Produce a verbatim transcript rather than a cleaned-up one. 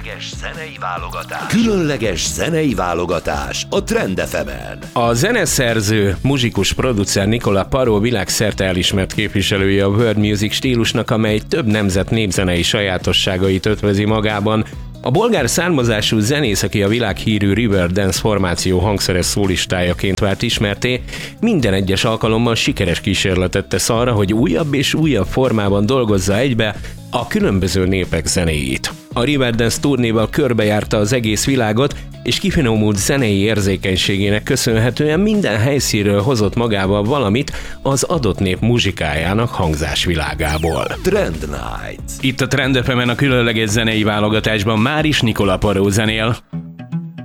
Zenei válogatás. Különleges zenei válogatás a Trend ef emen. A zeneszerző, muzsikus producer Nicola Paró világszerte elismert képviselője a world music stílusnak, amely több nemzet népzenei sajátosságait ötvözi magában. A bolgár származású zenész, aki a világhírű Riverdance formáció hangszeres szólistájaként vált ismertté, minden egyes alkalommal sikeres kísérletet tesz arra, hogy újabb és újabb formában dolgozza egybe a különböző népek zenéjét. A Riverdance turnéval körbejárta az egész világot, és kifinomult zenei érzékenységének köszönhetően minden helyszínről hozott magával valamit az adott nép muzsikájának hangzásvilágából. Trend Night. Itt a Trend ef emen a különleges zenei válogatásban már is Nicola Paró zenél.